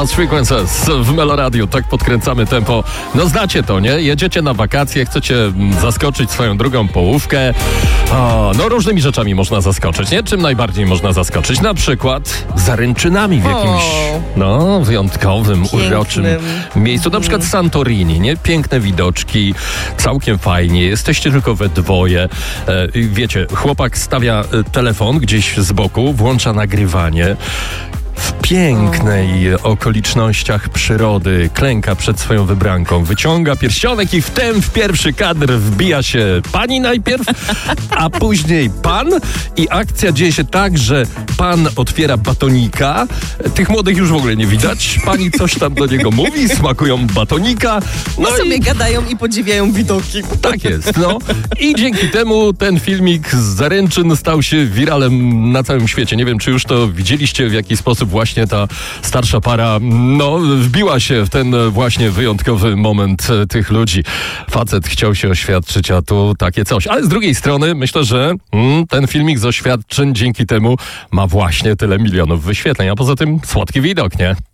Lost Frequencies w Meloradiu. Tak podkręcamy tempo. No znacie to, nie? Jedziecie na wakacje, chcecie zaskoczyć swoją drugą połówkę. No różnymi rzeczami można zaskoczyć, nie? Czym najbardziej można zaskoczyć? Na przykład zaręczynami w jakimś, wyjątkowym, uroczym miejscu. Na przykład Santorini, nie? Piękne widoczki, całkiem fajnie. Jesteście tylko we dwoje. Wiecie, chłopak stawia telefon gdzieś z boku, włącza nagrywanie. W pięknej okolicznościach przyrody klęka przed swoją wybranką, wyciąga pierścionek i wtem w pierwszy kadr wbija się pani najpierw, a później pan i akcja dzieje się tak, że pan otwiera batonika, tych młodych już w ogóle nie widać, pani coś tam do niego mówi, smakują batonika. No sobie gadają i podziwiają widoki. Tak jest, I dzięki temu ten filmik z zaręczyn stał się wiralem na całym świecie. Nie wiem, czy już to widzieliście, w jaki sposób właśnie ta starsza para, wbiła się w ten właśnie wyjątkowy moment tych ludzi. Facet chciał się oświadczyć, a tu takie coś. Ale z drugiej strony myślę, że ten filmik z oświadczeń dzięki temu ma właśnie tyle milionów wyświetleń. A poza tym słodki widok, nie?